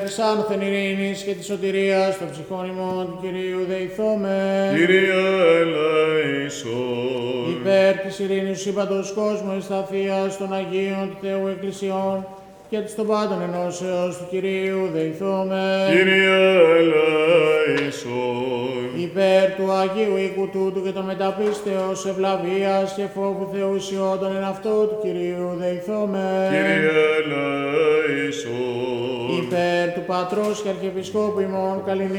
της άνωθεν ειρήνης και της σωτηρίας των ψυχών ημών του Κυρίου δεηθώμεν. Κύριε ελέησον. Υπέρ της ειρήνης του σύμπαντος κόσμου εις τα θείας των Αγίων του Θεού Εκκλησιών και της των πάντων ενώσεως του Κυρίου δεηθώμεν. Κύριε ελέησον. Υπέρ του Αγίου οίκου τούτου και των μεταπίστεως ευλαβίας και φόβου Θεού ισιόντων εν αυτό του Κυρίου δεηθώμεν. Κύριε ελέησον. Υπέρ του Πατρός και Αρχιεπισκόπου ημών